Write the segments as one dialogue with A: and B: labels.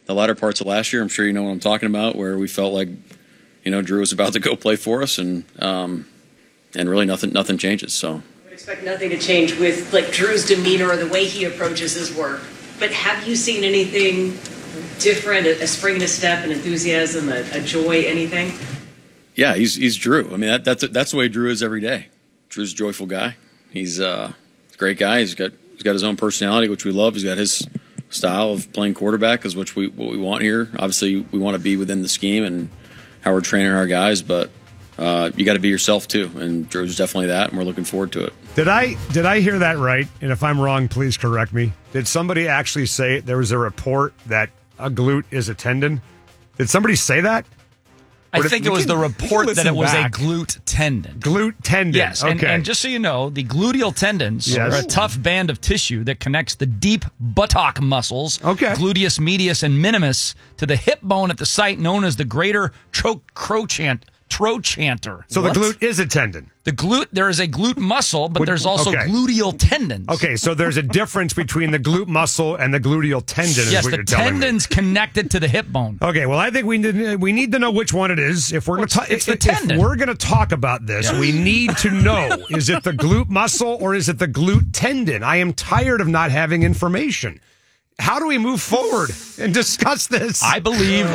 A: the latter parts of last year. I'm sure you know what I'm talking about, where we felt like, Drew was about to go play for us, and really nothing changes. So
B: I would expect nothing to change with Drew's demeanor or the way he approaches his work. But have you seen anything different, a spring in a step, an enthusiasm, a joy, anything?
A: Yeah, he's Drew. I mean, that's the way Drew is every day. Drew's a joyful guy. He's a great guy. He's got his own personality, which we love. He's got his style of playing quarterback, is what we want here. Obviously, we want to be within the scheme and how we're training our guys, but you got to be yourself too, and Drew's definitely that, and we're looking forward to it.
C: Did I hear that right? And if I'm wrong, please correct me. Did somebody actually say there was a report that a glute is a tendon? Did somebody say that?
D: I think it was the report that it was a glute tendon.
C: Glute tendon.
D: Yes,
C: okay.
D: And just so you know, the gluteal tendons are a tough band of tissue that connects the deep buttock muscles, gluteus medius and minimus, to the hip bone at the site known as the greater trochanter.
C: So the glute is a tendon.
D: There is a glute muscle, but there's also gluteal tendons.
C: Okay, so there's a difference between the glute muscle and the gluteal tendon.
D: Yes, the tendon's connected to the hip bone.
C: Okay, well, I think we need to know which one it is. If we're going to talk about this, we need to know: is it the glute muscle or is it the glute tendon? I am tired of not having information. How do we move forward and discuss this?
D: I believe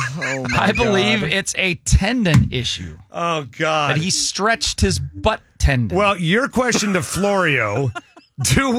D: it's a tendon issue.
C: Oh God!
D: That he stretched his butt tendon.
C: Well, your question to Florio: Do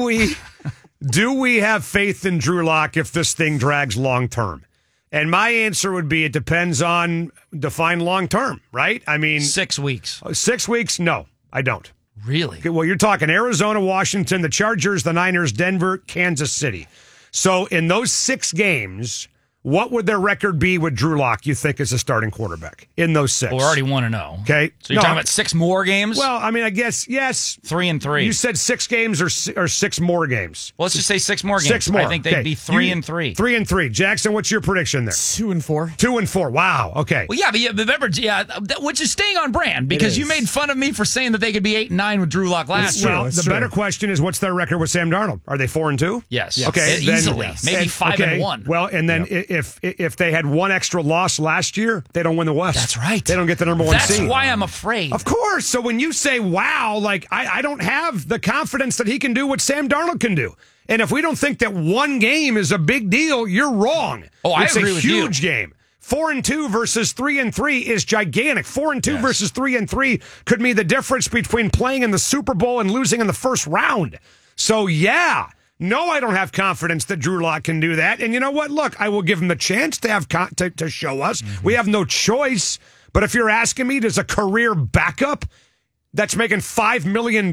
C: we have faith in Drew Lock if this thing drags long term? And my answer would be: it depends on define long term, right? I mean,
D: 6 weeks.
C: 6 weeks? No, I don't.
D: Really?
C: Okay, well, you're talking Arizona, Washington, the Chargers, the Niners, Denver, Kansas City. So in those 6 games, what would their record be with Drew Lock, you think, as a starting quarterback in those 6?
D: Well, we already want to know.
C: Okay.
D: So you're talking about 6 more games?
C: Well, I mean, I guess, yes.
D: 3-3.
C: You said 6 games or 6 more games?
D: Well, let's just say 6 more games.
C: 6 more.
D: I think they'd be 3-3.
C: 3-3. Jackson, what's your prediction there?
E: 2-4.
C: 2-4. Wow. Okay.
D: Well, but remember, which is staying on brand because you made fun of me for saying that they could be 8-9 with Drew Lock last year.
C: Well, the better question is, what's their record with Sam Darnold? Are they 4-2?
D: Yes.
C: Okay.
D: Easily. Maybe 5-1.
C: Well, and then if they had one extra loss last year, they don't win the West.
D: That's right.
C: They don't get the number 1 seed.
D: That's why I'm afraid.
C: Of course. So when you say, wow, I don't have the confidence that he can do what Sam Darnold can do. And if we don't think that one game is a big deal, you're wrong.
D: Oh, I agree with you.
C: It's a huge game. 4-2 versus 3-3 is gigantic. 4-2 versus 3-3 could mean the difference between playing in the Super Bowl and losing in the first round. So, yeah. No, I don't have confidence that Drew Lock can do that. And you know what? Look, I will give him the chance to have to show us. We have no choice. But if you're asking me, does a career backup that's making $5 million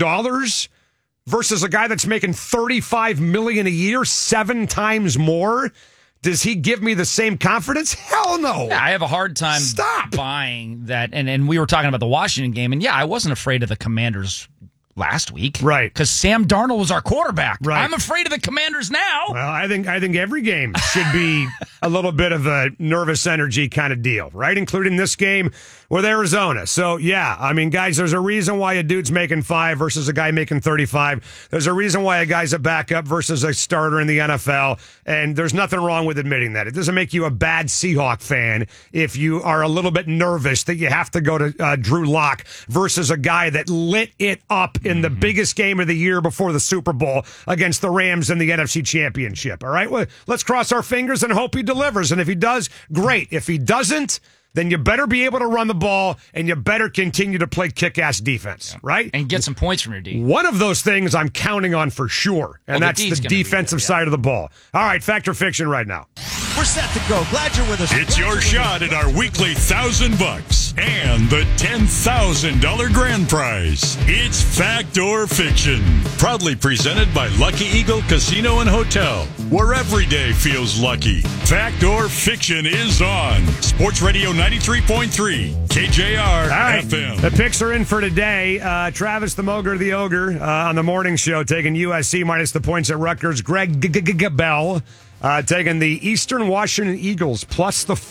C: versus a guy that's making $35 million a year, 7 times more, does he give me the same confidence? Hell no.
D: Yeah, I have a hard time buying that. And we were talking about the Washington game. And yeah, I wasn't afraid of the Commanders last week.
C: Right.
D: Because Sam Darnold was our quarterback.
C: Right.
D: I'm afraid of the Commanders now.
C: Well, I think every game should be a little bit of a nervous energy kind of deal, right? Including this game with Arizona. So, yeah, I mean, guys, there's a reason why a dude's making 5 versus a guy making 35. There's a reason why a guy's a backup versus a starter in the NFL, and there's nothing wrong with admitting that. It doesn't make you a bad Seahawk fan if you are a little bit nervous that you have to go to Drew Lock versus a guy that lit it up in the biggest game of the year before the Super Bowl against the Rams in the NFC Championship. All right, well, let's cross our fingers and hope he delivers. And if he does, great. If he doesn't, then you better be able to run the ball and you better continue to play kick-ass defense, right?
D: And get some points from your D.
C: One of those things I'm counting on for sure, and that's the defensive side of the ball. All right, fact or fiction right now.
F: We're set to go. Glad you're with us.
G: It's your shot at our weekly $1,000 and the $10,000 grand prize. It's Fact or Fiction. Proudly presented by Lucky Eagle Casino and Hotel, where every day feels lucky. Fact or Fiction is on Sports Radio 93.3 KJR FM.
C: The picks are in for today. Travis the Moger, the Ogre, on the morning show, taking USC minus the points at Rutgers. Greg Bell taking the Eastern Washington Eagles plus the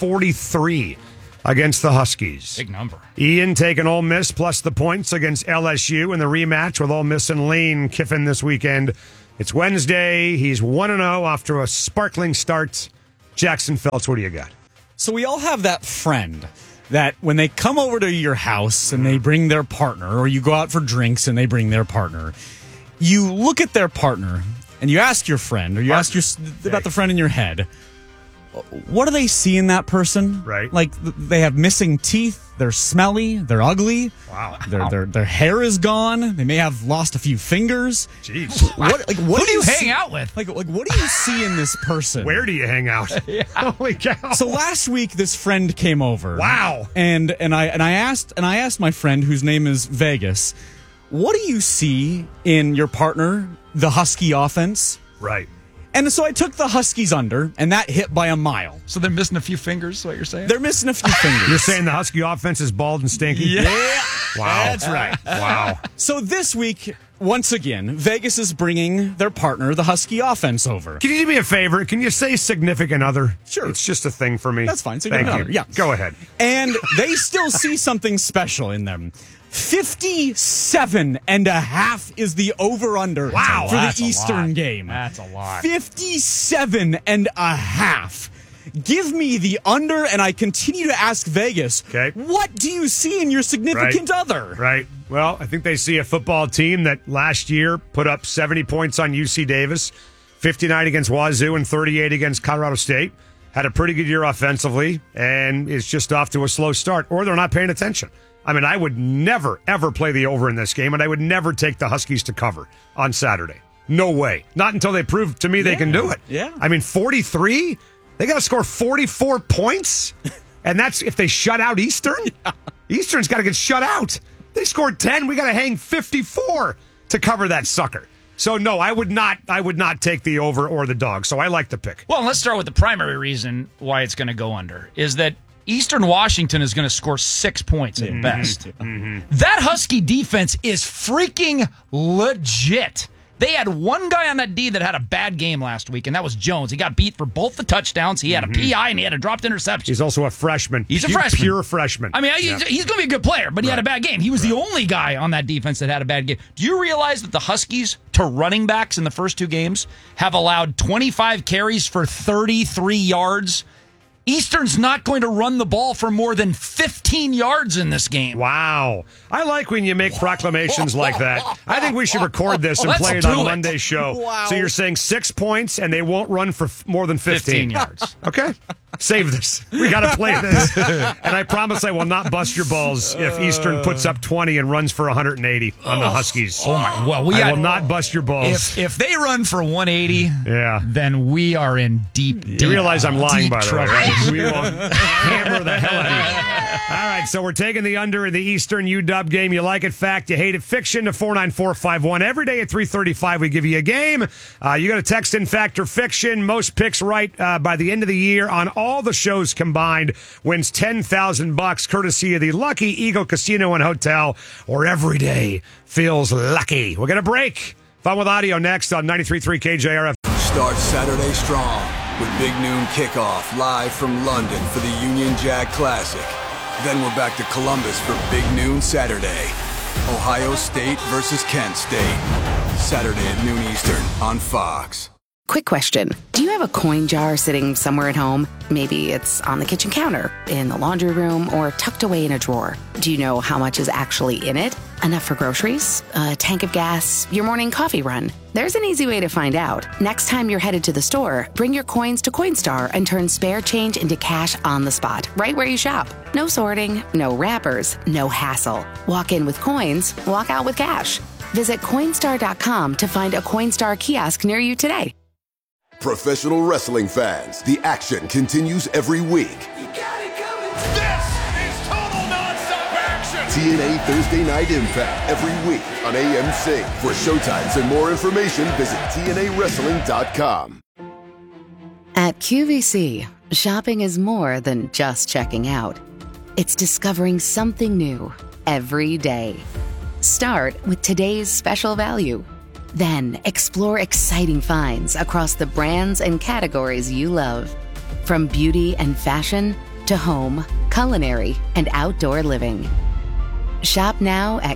C: 43 against the Huskies.
D: Big number.
C: Ian taking Ole Miss plus the points against LSU in the rematch with Ole Miss and Lane Kiffin this weekend. It's Wednesday. He's 1-0 after a sparkling start Jackson Phelps, what do you got?
E: So we all have that friend that when they come over to your house and they bring their partner, or you go out for drinks and they bring their partner, you look at their partner and you ask your friend, or you ask about the friend in your head, what do they see in that person?
C: Right.
E: Like they have missing teeth, they're smelly, they're ugly.
C: Wow.
E: Their hair is gone. They may have lost a few fingers.
C: Jeez.
D: Who do you hang out with?
E: Like what do you see in this person?
C: Where do you hang out? Holy cow.
E: So last week this friend came over.
C: Wow.
E: And I asked my friend, whose name is Vegas, what do you see in your partner, the Husky offense?
C: Right.
E: And so I took the Huskies under, and that hit by a mile.
D: So they're missing a few fingers, is what you're saying?
E: They're missing a few fingers.
C: You're saying the Husky offense is bald and stinky?
E: Yeah.
C: Wow.
E: That's right.
C: Wow.
E: So this week, once again, Vegas is bringing their partner, the Husky offense, over.
C: Can you do me a favor? Can you say significant other?
E: Sure.
C: It's just a thing for me.
E: That's fine.
C: Thank
E: Significant
C: you.
E: other, yeah.
C: Go ahead.
E: And they still see something special in them. 57.5 is the over-under for the Eastern game.
D: That's a lot.
E: 57.5. Give me the under, and I continue to ask Vegas,
C: okay,
E: what do you see in your significant other?
C: Right. Well, I think they see a football team that last year put up 70 points on UC Davis, 59 against Wazoo, and 38 against Colorado State. Had a pretty good year offensively, and is just off to a slow start, or they're not paying attention. I mean, I would never, ever play the over in this game, and I would never take the Huskies to cover on Saturday. No way. Not until they prove to me they can do it.
E: Yeah.
C: I mean, 43? They got to score 44 points? And that's if they shut out Eastern? Yeah. Eastern's got to get shut out. They scored 10. We got to hang 54 to cover that sucker. So, no, I would not take the over or the dog. So I like the pick.
D: Well, let's start with the primary reason why it's going to go under, is that Eastern Washington is going to score 6 points at best. Mm-hmm. That Husky defense is freaking legit. They had one guy on that D that had a bad game last week, and that was Jones. He got beat for both the touchdowns. He had a PI, and he had a dropped interception.
C: He's also a freshman.
D: He's a freshman.
C: Pure freshman.
D: I mean, he's going to be a good player, but he had a bad game. He was the only guy on that defense that had a bad game. Do you realize that the Huskies, to running backs in the first two games, have allowed 25 carries for 33 yards? Eastern's not going to run the ball for more than 15 yards in this game.
C: Wow. I like when you make proclamations like that. I think we should record this and play it on Monday's show. Wow. So you're saying 6 points and they won't run for more than 15
D: yards.
C: Okay. Save this. We got to play this. And I promise I will not bust your balls if Eastern puts up 20 and runs for 180 on the Huskies.
D: Oh, my. Well,
C: I will not bust your balls.
D: If they run for 180, then we are in deep
C: You realize I'm lying, by the way, right? We will hammer the hell out of you. All right, so we're taking the under in the Eastern UW game. You like it, fact. You hate it, fiction, to 49451. Every day at 3:35, we give you a game. You got to text in fact or fiction. Most picks right by the end of the year on all the shows combined wins $10,000 courtesy of the Lucky Eagle Casino and Hotel, where every day feels lucky. We're going to break. Fun with Audio next on 93.3 KJRF.
H: Start Saturday strong with Big Noon Kickoff live from London for the Union Jack Classic. Then we're back to Columbus for Big Noon Saturday. Ohio State versus Kent State. Saturday at noon Eastern on Fox.
I: Quick question. Do you have a coin jar sitting somewhere at home? Maybe it's on the kitchen counter, in the laundry room, or tucked away in a drawer. Do you know how much is actually in it? Enough for groceries? A tank of gas? Your morning coffee run? There's an easy way to find out. Next time you're headed to the store, bring your coins to Coinstar and turn spare change into cash on the spot, right where you shop. No sorting, no wrappers, no hassle. Walk in with coins, walk out with cash. Visit Coinstar.com to find a Coinstar kiosk near you today.
J: Professional wrestling fans, the action continues every week.
K: You got it coming. This is total nonstop action.
J: TNA Thursday Night Impact every week on AMC. For showtimes and more information, visit TNAWrestling.com.
I: At QVC, shopping is more than just checking out. It's discovering something new every day. Start with today's special value. Then explore exciting finds across the brands and categories you love. From beauty and fashion to home, culinary, and outdoor living. Shop now at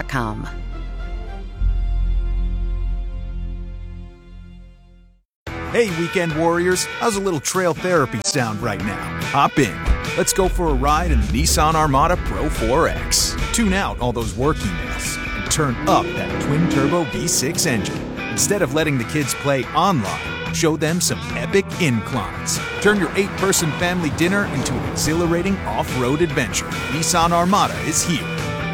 I: QVC.com.
F: Hey, weekend warriors, how's a little trail therapy sound right now? Hop in. Let's go for a ride in the Nissan Armada Pro 4X. Tune out all those work emails and turn up that twin-turbo V6 engine. Instead of letting the kids play online, show them some epic inclines. Turn your 8-person family dinner into an exhilarating off-road adventure. Nissan Armada is here.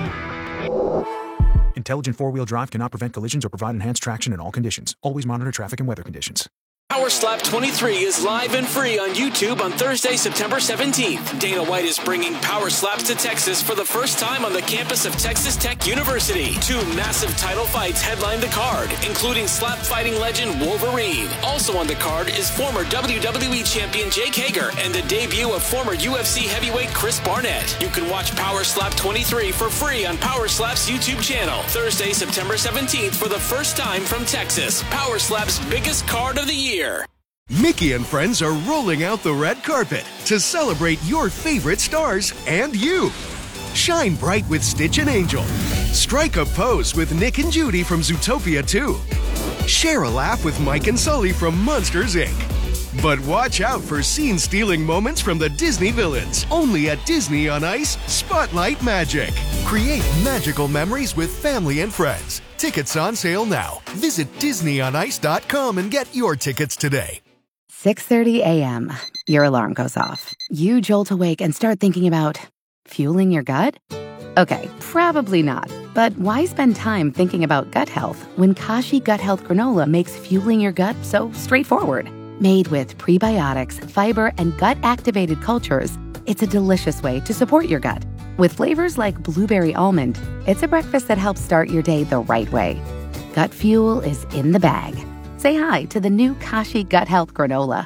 L: Intelligent four-wheel drive cannot prevent collisions or provide enhanced traction in all conditions. Always monitor traffic and weather conditions.
M: Power Slap 23 is live and free on YouTube on Thursday, September 17th. Dana White is bringing Power Slaps to Texas for the first time on the campus of Texas Tech University. 2 massive title fights headline the card, including slap fighting legend Wolverine. Also on the card is former WWE champion Jake Hager and the debut of former UFC heavyweight Chris Barnett. You can watch Power Slap 23 for free on Power Slap's YouTube channel. Thursday, September 17th for the first time from Texas. Power Slap's biggest card of the year.
N: Mickey and friends are rolling out the red carpet to celebrate your favorite stars and you. Shine bright with Stitch and Angel. Strike a pose with Nick and Judy from Zootopia 2. Share a laugh with Mike and Sully from Monsters, Inc. But watch out for scene-stealing moments from the Disney villains. Only at Disney on Ice Spotlight Magic. Create magical memories with family and friends. Tickets on sale now. Visit DisneyOnIce.com and get your tickets today.
I: 6:30 a.m. Your alarm goes off. You jolt awake and start thinking about fueling your gut? Okay, probably not. But why spend time thinking about gut health when Kashi Gut Health Granola makes fueling your gut so straightforward? Made with prebiotics, fiber, and gut-activated cultures, it's a delicious way to support your gut. With flavors like blueberry almond, it's a breakfast that helps start your day the right way. Gut fuel is in the bag. Say hi to the new Kashi Gut Health Granola.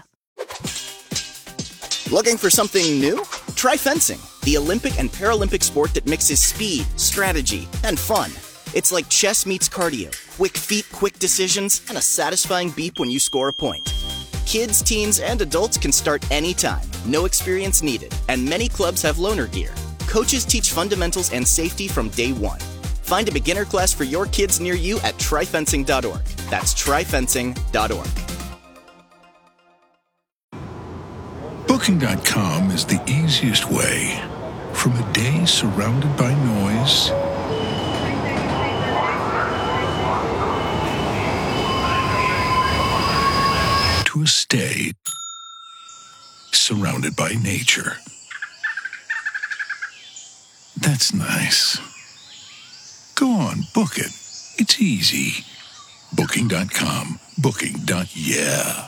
O: Looking for something new? Try fencing, the Olympic and Paralympic sport that mixes speed, strategy, and fun. It's like chess meets cardio, quick feet, quick decisions, and a satisfying beep when you score a point. Kids, teens, and adults can start anytime, no experience needed, and many clubs have loaner gear. Coaches teach fundamentals and safety from day one. Find a beginner class for your kids near you at tryfencing.org. That's tryfencing.org.
P: Booking.com is the easiest way. From a day surrounded by noise to a stay surrounded by nature. That's nice. Go on, book it. It's easy. Booking.com. Booking.yeah.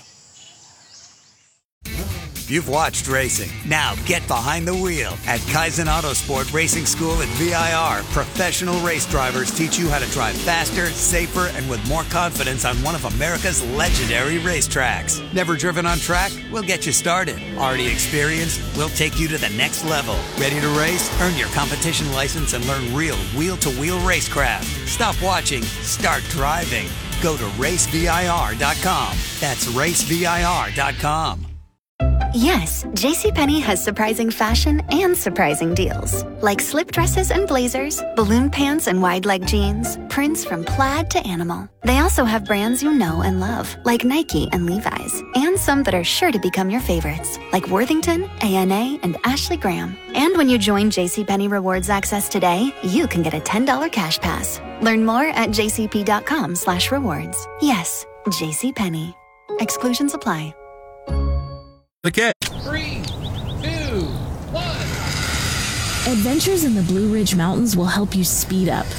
Q: You've watched racing. Now get behind the wheel. At Kaizen Autosport Racing School at VIR, professional race drivers teach you how to drive faster, safer, and with more confidence on one of America's legendary racetracks. Never driven on track? We'll get you started. Already experienced? We'll take you to the next level. Ready to race? Earn your competition license and learn real wheel-to-wheel racecraft. Stop watching. Start driving. Go to racevir.com. That's racevir.com.
R: Yes, JCPenney has surprising fashion and surprising deals. Like slip dresses and blazers, balloon pants and wide leg jeans, prints from plaid to animal. They also have brands you know and love, like Nike and Levi's, and some that are sure to become your favorites, like Worthington, A&A, and Ashley Graham. And when you join JCPenney Rewards Access today, you can get a $10 cash pass. Learn more at jcp.com/rewards. Yes, JCPenney. Exclusions apply.
S: Okay.
T: 3, 2, 1. Adventures in the Blue Ridge Mountains will help you speed up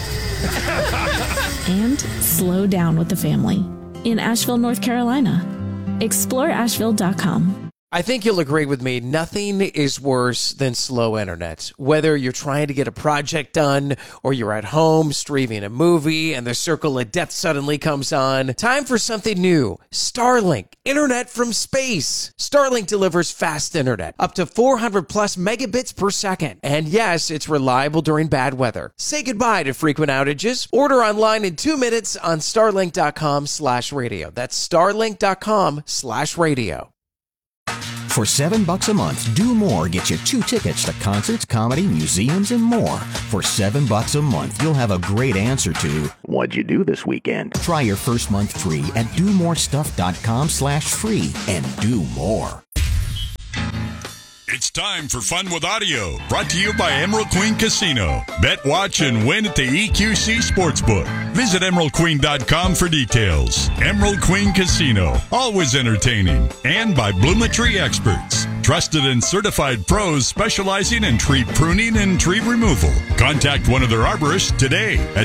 T: and slow down with the family in Asheville, North Carolina. Explore Asheville.com.
S: I think you'll agree with me, nothing is worse than slow internet. Whether you're trying to get a project done or you're at home streaming a movie and the circle of death suddenly comes on, time for something new. Starlink, internet from space. Starlink delivers fast internet, up to 400 plus megabits per second. And yes, it's reliable during bad weather. Say goodbye to frequent outages. Order online in 2 minutes on starlink.com/radio. That's starlink.com/radio.
U: For $7 a month, Do More gets you 2 tickets to concerts, comedy, museums, and more. For $7 a month, you'll have a great answer to, what'd you do this weekend? Try your first month free at domorestuff.com/free and do more.
G: It's time for Fun with Audio, brought to you by Emerald Queen Casino. Bet, watch, and win at the EQC Sportsbook. Visit emeraldqueen.com for details. Emerald Queen Casino, always entertaining. And by Blumetry Experts, trusted and certified pros specializing in tree pruning and tree removal. Contact one of their arborists today at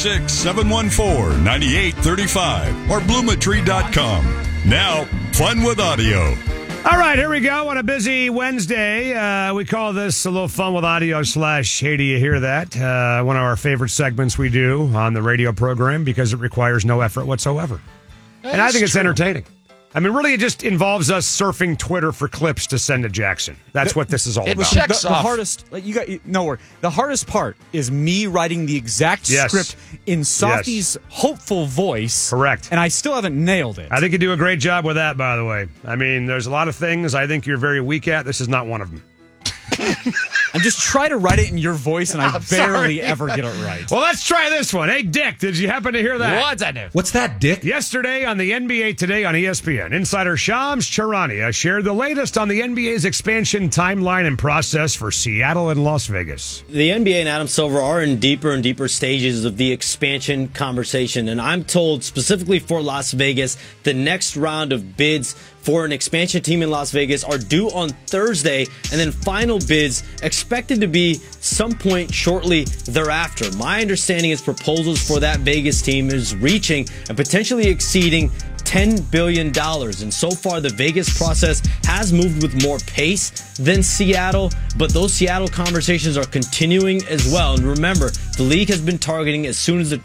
G: 206-714-9835 or blumetry.com. Now, Fun with Audio.
C: All right, here we go on a busy Wednesday. We call this a little Fun with Audio / Hey, do you hear that? One of our favorite segments we do on the radio program because it requires no effort whatsoever. And I think it's entertaining. I mean, really, it just involves us surfing Twitter for clips to send to Jackson. That's what this is all about.
E: The hardest, the hardest part is me writing the exact script in Softy's hopeful voice.
C: Correct.
E: And I still haven't nailed it.
C: I think you do a great job with that, by the way. I mean, there's a lot of things I think you're very weak at. This is not one of them.
E: I'm just trying to write it in your voice, and I barely ever get it right.
C: Well, let's try this one. Hey, Dick, did you happen to hear that?
D: What's that do?
V: What's that, Dick?
C: Yesterday on the NBA Today on ESPN, insider Shams Charania shared the latest on the NBA's expansion timeline and process for Seattle and Las Vegas.
W: The NBA and Adam Silver are in deeper and deeper stages of the expansion conversation, and I'm told specifically for Las Vegas, the next round of bids for an expansion team in Las Vegas are due on Thursday, and then final bids expected to be some point shortly thereafter. My understanding is proposals for that Vegas team is reaching and potentially exceeding $10 billion. And so far, the Vegas process has moved with more pace than Seattle, but those Seattle conversations are continuing as well. And remember, the league has been targeting as soon as the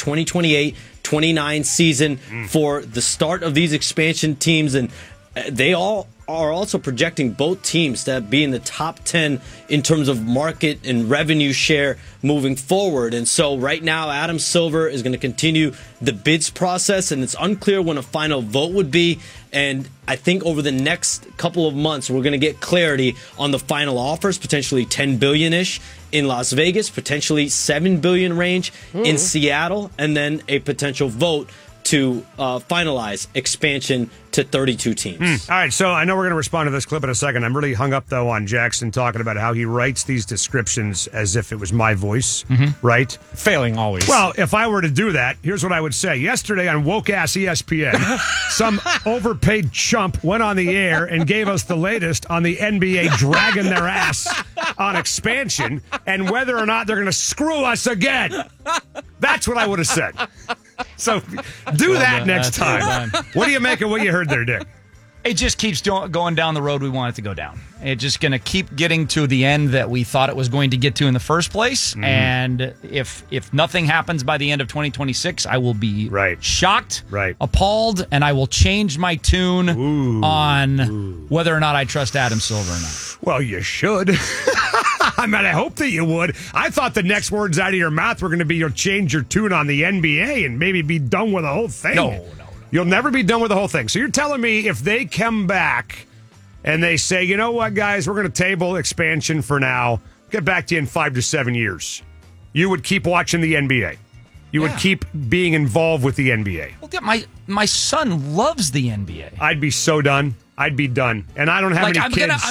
W: 2028-29 season for the start of these expansion teams, and they all are also projecting both teams to be in the top 10 in terms of market and revenue share moving forward. And so right now, Adam Silver is going to continue the bids process, and it's unclear when a final vote would be. And I think over the next couple of months, we're going to get clarity on the final offers, potentially $10 billion-ish in Las Vegas, potentially $7 billion range in Seattle, and then a potential vote to finalize expansion to 32 teams.
C: All right, so I know we're going to respond to this clip in a second. I'm really hung up, though, on Jackson talking about how he writes these descriptions as if it was my voice, right?
E: Failing always.
C: Well, if I were to do that, here's what I would say. Yesterday on woke-ass ESPN, some overpaid chump went on the air and gave us the latest on the NBA dragging their ass on expansion and whether or not they're going to screw us again. That's what I would have said. So do that next time. What do you make of what you heard there, Dick?
D: It just keeps going down the road we want it to go down. It's just going to keep getting to the end that we thought it was going to get to in the first place. And if nothing happens by the end of 2026, I will be shocked, appalled, and I will change my tune on whether or not I trust Adam Silver or not.
C: Well, you should. I mean, I hope that you would. I thought the next words out of your mouth were going to be you'll change your tune on the NBA and maybe be done with the whole thing.
D: No.
C: You'll never be done with the whole thing. So you're telling me if they come back and they say, you know what, guys, we're going to table expansion for now, get back to you in 5 to 7 years, you would keep watching the NBA. You would keep being involved with the NBA.
D: Well, my son loves the NBA.
C: I'd be so done. I'd be done. And I don't have any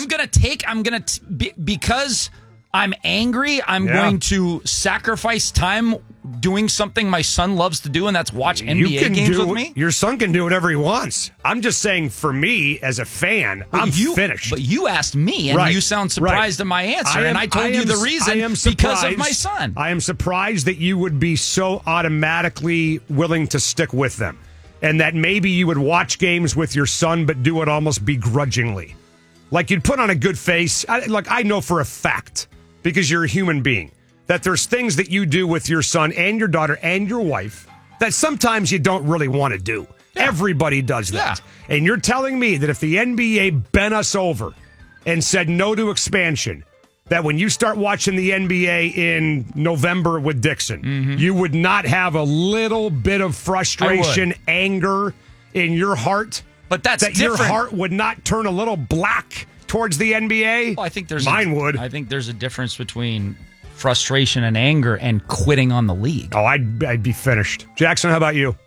C: kids.
D: Because I'm angry, I'm going to sacrifice time doing something my son loves to do, and that's watch NBA games with me.
C: Your son can do whatever he wants. I'm just saying, for me, as a fan, I'm finished.
D: But you asked me, and you sound surprised at my answer, and I told you the reason because of my son.
C: I am surprised that you would be so automatically willing to stick with them, and that maybe you would watch games with your son, but do it almost begrudgingly. Like, you'd put on a good face. I know for a fact, because you're a human being, that there's things that you do with your son and your daughter and your wife that sometimes you don't really want to do. Yeah. Everybody does that. Yeah. And you're telling me that if the NBA bent us over and said no to expansion, that when you start watching the NBA in November with Dixon, you would not have a little bit of frustration, anger in your heart?
D: But that's
C: different. Your heart would not turn a little black towards the NBA?
D: Well, I think
C: Mine would.
D: I think there's a difference between frustration and anger and quitting on the league.
C: Oh, I'd be finished. Jackson, how about you?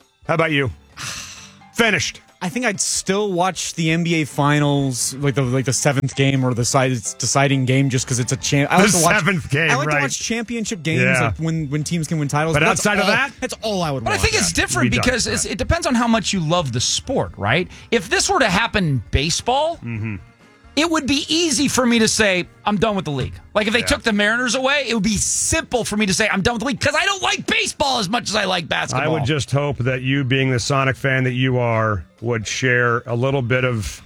C: Finished.
E: I think I'd still watch the NBA Finals, like the seventh game or the deciding game, just because it's a champ.
C: The seventh game,
E: I like
C: right.
E: to watch championship games, like when teams can win titles.
C: But outside of that,
E: that's all I would.
D: But
E: watch.
D: I think it's different because it depends on how much you love the sport, right? If this were to happen in baseball, it would be easy for me to say, I'm done with the league. Like, if they took the Mariners away, it would be simple for me to say, I'm done with the league, because I don't like baseball as much as I like basketball.
C: I would just hope that you, being the Sonic fan that you are, would share a little bit of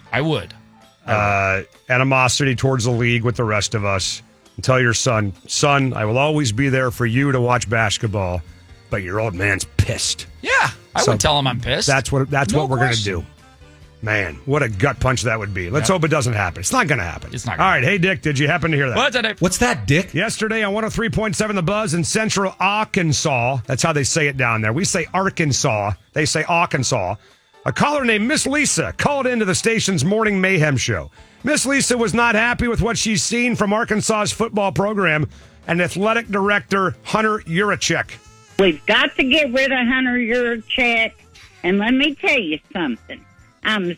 C: animosity towards the league with the rest of us. And tell your son, I will always be there for you to watch basketball, but your old man's pissed.
D: Yeah, I would tell him I'm pissed.
C: That's what we're going to do. Man, what a gut punch that would be. Let's hope it doesn't happen. It's not going to happen.
D: It's not.
C: All right, hey, Dick, did you happen to hear that?
D: What's that, Dick?
A: What's that, Dick?
C: Yesterday on 103.7 The Buzz in Central Arkansas, that's how they say it down there. We say Arkansas. They say Arkansas. A caller named Miss Lisa called into the station's Morning Mayhem show. Miss Lisa was not happy with what she's seen from Arkansas's football program and athletic director Hunter Yurachek.
B: We've got to get rid of Hunter Yurachek, and let me tell you something. I'm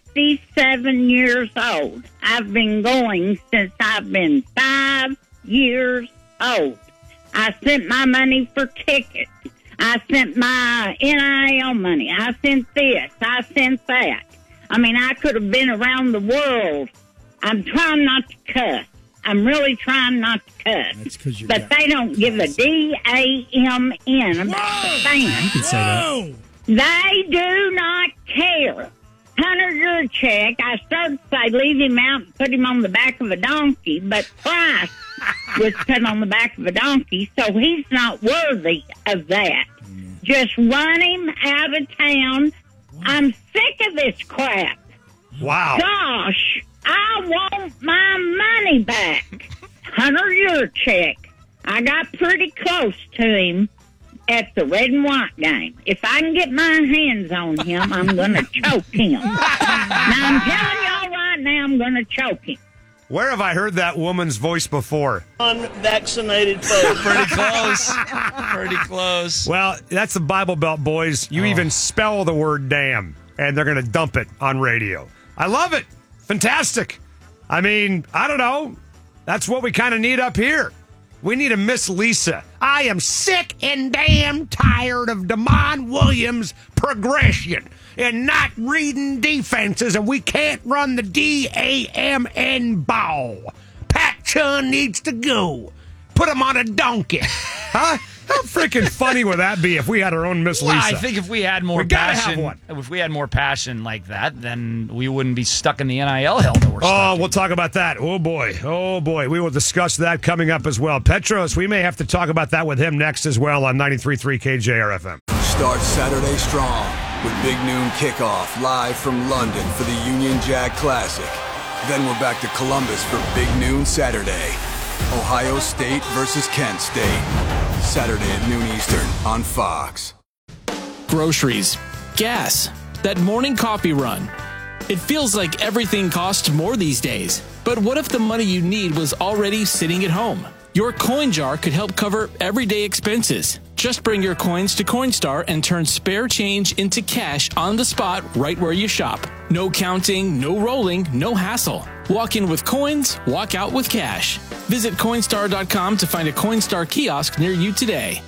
B: 67 years old. I've been going since I've been 5 years old. I sent my money for tickets. I sent my NIL money. I sent this. I sent that. I mean, I could have been around the world. I'm trying not to cuss. I'm really trying not to cuss.
A: That's 'cause you
B: but they don't give a D-A-M-N about the fan.
A: You could say that.
B: They do not care. Hunter Yurachek, I started to say leave him out and put him on the back of a donkey, but Price was put on the back of a donkey, so he's not worthy of that. Just run him out of town. I'm sick of this crap.
C: Wow.
B: Gosh, I want my money back. Hunter Yurachek, I got pretty close to him at the red and white game. If I can get my hands on him, I'm going to choke him. Now, I'm telling y'all right now, I'm going to choke him.
C: Where have I heard that woman's voice before?
V: Unvaccinated folks.
D: Pretty close. Pretty close.
C: Well, that's the Bible Belt, boys. You even spell the word damn, and they're going to dump it on radio. I love it. Fantastic. I mean, I don't know. That's what we kind of need up here. We need a Miss Lisa. I am sick and damn tired of Damon Williams' progression and not reading defenses, and we can't run the D-A-M-N ball. Pat Chun needs to go. Put him on a donkey. Huh? How freaking funny would that be if we had our own Miss Lisa?
D: Well, I think if we had more
C: passion,
D: if we had more passion like that, then we wouldn't be stuck in the NIL hell that we're stuck in.
C: We'll talk about that. Oh boy. We will discuss that coming up as well. Petros, we may have to talk about that with him next as well on 93.3 KJRFM.
H: Start Saturday strong with Big Noon Kickoff live from London for the Union Jack Classic. Then we're back to Columbus for Big Noon Saturday. Ohio State versus Kent State. Saturday at noon Eastern on Fox.
X: Groceries, gas, that morning coffee run. It feels like everything costs more these days. But what if the money you need was already sitting at home? Your coin jar could help cover everyday expenses. Just bring your coins to Coinstar and turn spare change into cash on the spot right where you shop. No counting, no rolling, no hassle. Walk in with coins, walk out with cash. Visit Coinstar.com to find a Coinstar kiosk near you today.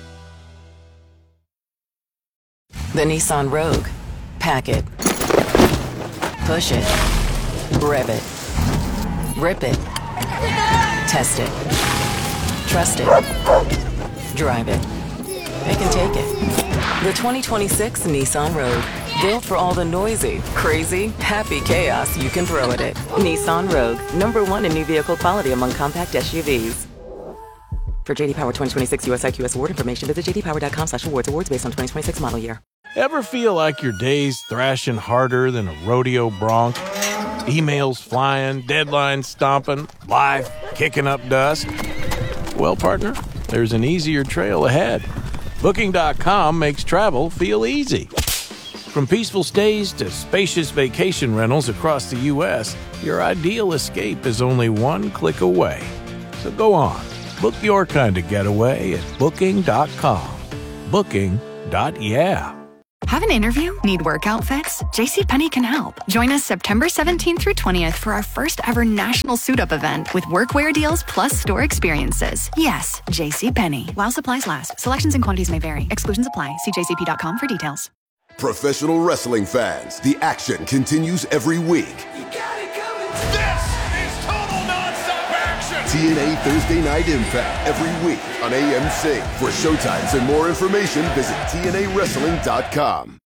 Y: The Nissan Rogue. Pack it. Push it. Rev it. Rip it. Test it. Trust it. Drive it. It can take it. The 2026 Nissan Rogue. Built for all the noisy, crazy, happy chaos you can throw at it. Nissan Rogue. #1 in new vehicle quality among compact SUVs. For JD Power 2026 US IQS award information, visit jdpower.com/awards. Awards based on 2026 model year.
Z: Ever feel like your day's thrashing harder than a rodeo bronc? Emails flying, deadlines stomping, life kicking up dust? Well, partner, there's an easier trail ahead. Booking.com makes travel feel easy. From peaceful stays to spacious vacation rentals across the U.S., your ideal escape is only one click away. So go on, book your kind of getaway at Booking.com. Booking.yeah.
A: Have an interview? Need work outfits? JCPenney can help. Join us September 17th through 20th for our first ever national suit-up event with workwear deals plus store experiences. Yes, JCPenney. While supplies last. Selections and quantities may vary. Exclusions apply. See jcp.com for details.
F: Professional wrestling fans, the action continues every week. TNA Thursday Night Impact every week on AMC. For showtimes and more information, visit TNAWrestling.com.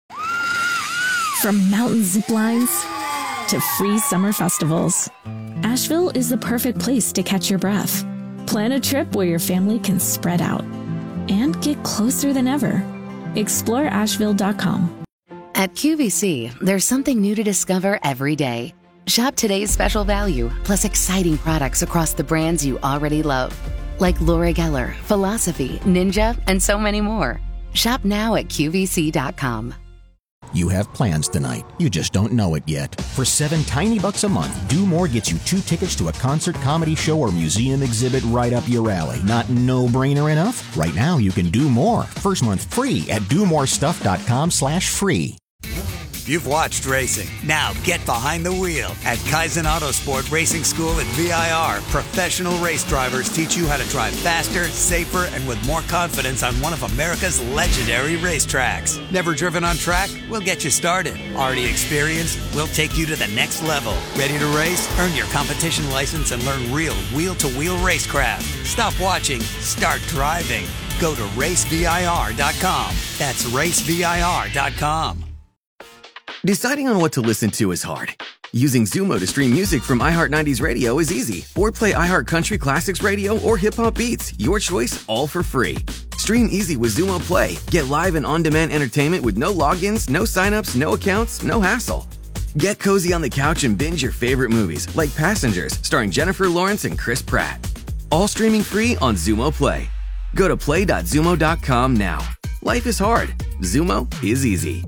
T: From mountain zip lines to free summer festivals, Asheville is the perfect place to catch your breath. Plan a trip where your family can spread out and get closer than ever. Explore Asheville.com.
I: At QVC, there's something new to discover every day. Shop today's special value, plus exciting products across the brands you already love, like Laura Geller, Philosophy, Ninja, and so many more. Shop now at QVC.com.
U: You have plans tonight. You just don't know it yet. For $7 tiny a month, Do More gets you 2 tickets to a concert, comedy show, or museum exhibit right up your alley. Not no-brainer enough? Right now, you can do more. First month free at domorestuff.com/free.
Q: You've watched racing. Now get behind the wheel. At Kaizen Autosport Racing School at VIR, professional race drivers teach you how to drive faster, safer, and with more confidence on one of America's legendary racetracks. Never driven on track? We'll get you started. Already experienced? We'll take you to the next level. Ready to race? Earn your competition license and learn real wheel-to-wheel racecraft. Stop watching. Start driving. Go to racevir.com. That's racevir.com.
J: Deciding on what to listen to is hard. Using Zumo to stream music from iHeart 90s Radio is easy. Or play iHeart Country Classics Radio or Hip Hop Beats. Your choice, all for free. Stream easy with Zumo Play. Get live and on-demand entertainment with no logins, no signups, no accounts, no hassle. Get cozy on the couch and binge your favorite movies, like Passengers, starring Jennifer Lawrence and Chris Pratt. All streaming free on Zumo Play. Go to play.zumo.com now. Life is hard. Zumo is easy.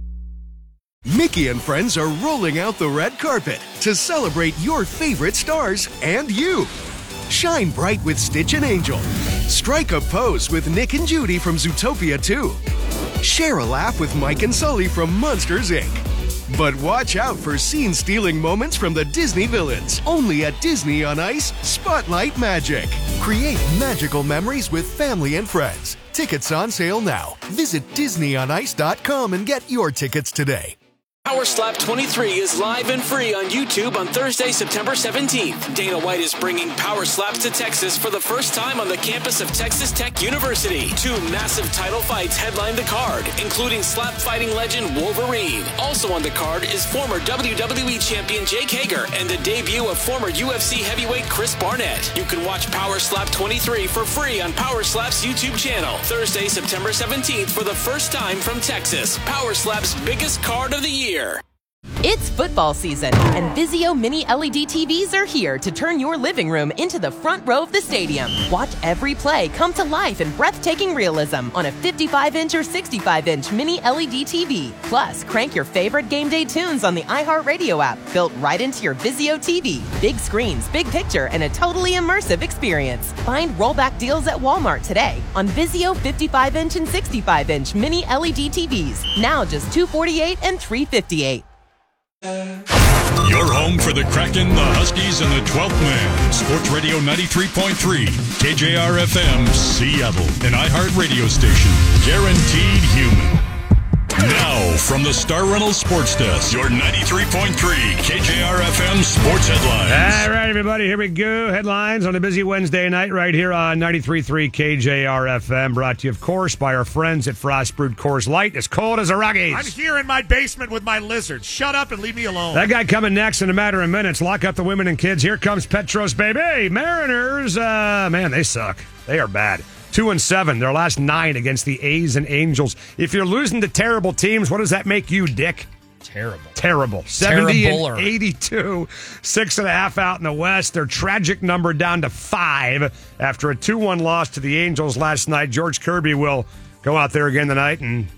N: Mickey and friends are rolling out the red carpet to celebrate your favorite stars and you. Shine bright with Stitch and Angel. Strike a pose with Nick and Judy from Zootopia 2. Share a laugh with Mike and Sully from Monsters, Inc. But watch out for scene-stealing moments from the Disney villains. Only at Disney on Ice Spotlight Magic. Create magical memories with family and friends. Tickets on sale now. Visit DisneyOnIce.com and get your tickets today.
X: Power Slap 23 is live and free on YouTube on Thursday, September 17th. Dana White is bringing Power Slaps to Texas for the first time on the campus of Texas Tech University. 2 massive title fights headline the card, including slap fighting legend Wolverine. Also on the card is former WWE champion Jake Hager and the debut of former UFC heavyweight Chris Barnett. You can watch Power Slap 23 for free on Power Slap's YouTube channel. Thursday, September 17th for the first time from Texas. Power Slap's biggest card of the year.
K: It's football season, and Vizio Mini LED TVs are here to turn your living room into the front row of the stadium. Watch every play come to life in breathtaking realism on a 55-inch or 65-inch Mini LED TV. Plus, crank your favorite game day tunes on the iHeartRadio app, built right into your Vizio TV. Big screens, big picture, and a totally immersive experience. Find rollback deals at Walmart today on Vizio 55-inch and 65-inch Mini LED TVs. Now just $248 and $358.
G: Your home for the Kraken, the Huskies, and the 12th Man. Sports Radio 93.3, KJR-FM, Seattle. An iHeart radio station. Guaranteed human. Now, from the Star Reynolds Sports Desk, your 93.3 KJR-FM Sports Headlines.
C: All right, everybody, here we go. Headlines on a busy Wednesday night right here on 93.3 KJR-FM. Brought to you, of course, by our friends at Frost Brewed Coors Light. As cold as a Rockies.
L: I'm here in my basement with my lizards. Shut up and leave me alone.
C: That guy coming next in a matter of minutes. Lock up the women and kids. Here comes Petros, baby. Mariners, man, they suck. They are bad. 2-7, their last 9 against the A's and Angels. If you're losing to terrible teams, what does that make you, Dick? Terrible. 70 and 82, 6.5 out in the West. Their tragic number down to 5 after a 2-1 loss to the Angels last night. George Kirby will go out there again tonight and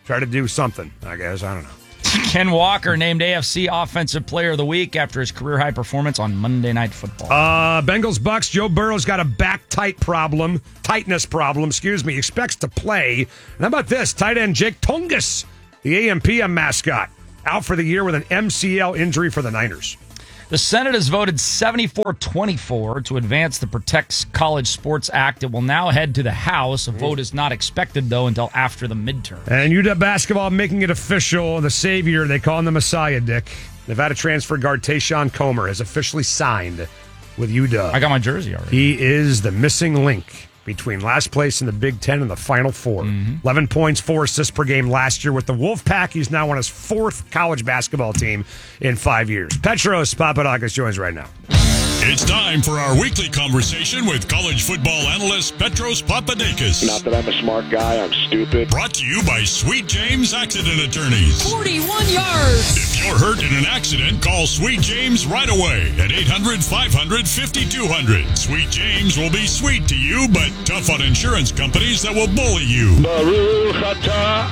C: Try to do something, I guess. I don't know.
D: Ken Walker named AFC Offensive Player of the Week after his career-high performance on Monday Night Football.
C: Bengals Bucks. Joe Burrow's got a tightness problem. Expects to play. And how about this? Tight end Jake Tungus, the AMPM mascot, out for the year with an MCL injury for the Niners.
D: The Senate has voted 74-24 to advance the Protect College Sports Act. It will now head to the House. A vote is not expected, though, until after the midterm.
C: And UW basketball making it official. The savior, they call him the Messiah, Dick. Nevada transfer guard Tayshawn Comer has officially signed with UW.
D: I got my jersey already.
C: He is the missing link between last place in the Big Ten and the Final Four. 11 points, 4 assists per game last year with the Wolfpack. He's now on his 4th college basketball team in 5 years. Petros Papadakis joins right now.
G: It's time for our weekly conversation with college football analyst Petros Papadakis.
M: Not that I'm a smart guy, I'm stupid.
G: Brought to you by Sweet James Accident Attorneys.
O: 41 yards.
G: If you're hurt in an accident, call Sweet James right away at 800-500-5200. Sweet James will be sweet to you, but tough on insurance companies that will bully you.
M: Baruch atah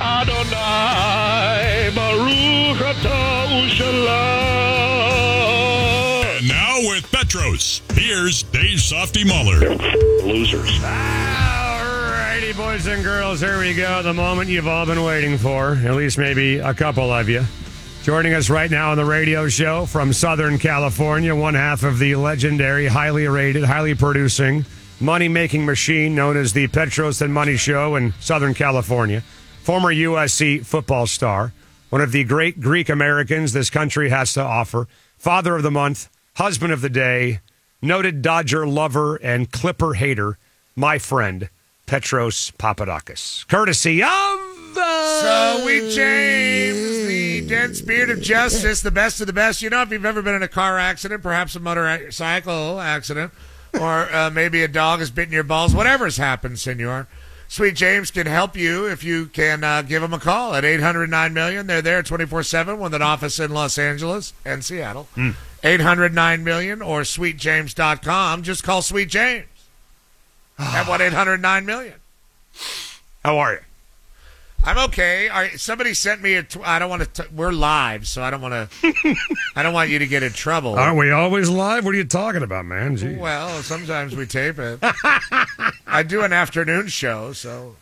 M: Adonai, Baruch atah Ushalayim.
G: And now with Petros, here's Dave Softy Muller.
M: Losers.
C: Alrighty, boys and girls, here we go. The moment you've all been waiting for, at least maybe a couple of you. Joining us right now on the radio show from Southern California, one half of the legendary, highly rated, highly producing, money-making machine known as the Petros and Money Show in Southern California. Former USC football star, one of the great Greek Americans this country has to offer, father of the month, husband of the day, noted Dodger lover and Clipper hater, my friend, Petros Papadakis. Courtesy of...
L: Sweet James, the dense beard of justice, the best of the best. You know, if you've ever been in a car accident, perhaps a motorcycle accident, or maybe a dog has bitten your balls, whatever's happened, senor, Sweet James can help you if you can give them a call at 800-9-million. They're there 24/7 with an office in Los Angeles and Seattle. 800-9-million or sweetjames.com. Just call Sweet James at 1-800-9-million.
C: How are you?
L: I'm okay. All right, somebody sent me I don't want to. We're live, so I don't want to. I don't want you to get in trouble.
C: Aren't we always live? What are you talking about, man? Jeez.
L: Well, sometimes we tape it. I do an afternoon show, so.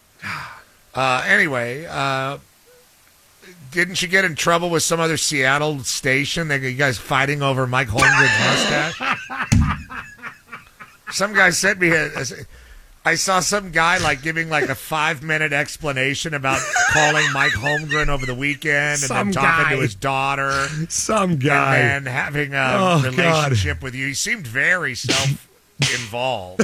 L: Anyway, didn't you get in trouble with some other Seattle station? You guys fighting over Mike Holmgren's mustache? Some guy sent me I saw some guy giving a 5-minute explanation about calling Mike Holmgren over the weekend and then talking to his daughter.
C: Some guy.
L: And then having a relationship with you. He seemed very self-involved.